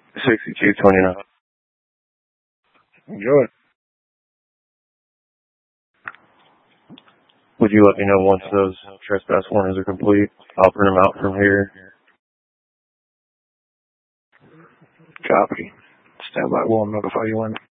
6229. Enjoy it. Would you let me know once those trespass warnings are complete? I'll print them out from here. Copy. Stand by. We'll notify you when.